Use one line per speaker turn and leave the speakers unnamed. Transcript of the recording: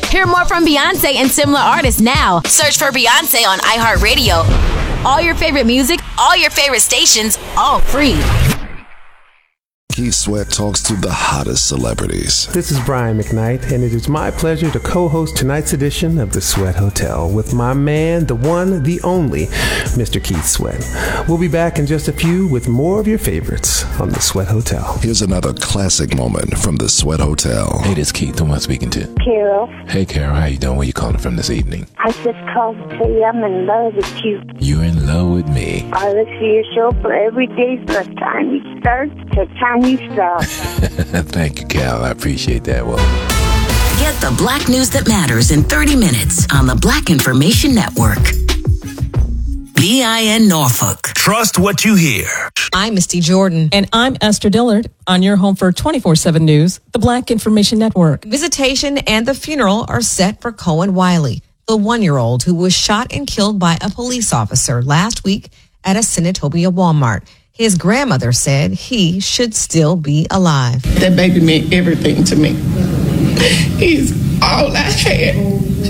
Hear more from Beyonce and similar artists now. Search for Beyonce on iHeartRadio. All your favorite music, all your favorite stations, all free.
Keith Sweat talks to the hottest celebrities.
This is Brian McKnight, and it is my pleasure to co-host tonight's edition of The Sweat Hotel with my man, the one, the only, Mr. Keith Sweat. We'll be back in just a few with more of your favorites on The Sweat Hotel.
Here's another classic moment from The Sweat Hotel.
Hey, this is Keith. Who am I speaking to?
Carol.
Hey, Carol. How you doing? Where you calling from this evening?
I just called to tell you I'm in love with you.
You're in love with me.
I listen to your show for every day from the time you start to the time you stop.
Thank you, Cal. I appreciate that. Well,
get the black news that matters in 30 minutes on the Black Information Network. BIN Norfolk.
Trust what you hear.
I'm Misty Jordan.
And I'm Esther Dillard on your home for 24/7 News, the Black Information Network.
Visitation and the funeral are set for Cohen Wiley, the 1-year-old who was shot and killed by a police officer last week at a Senatobia Walmart. His grandmother said he should still be alive.
That baby meant everything to me. He's all I had.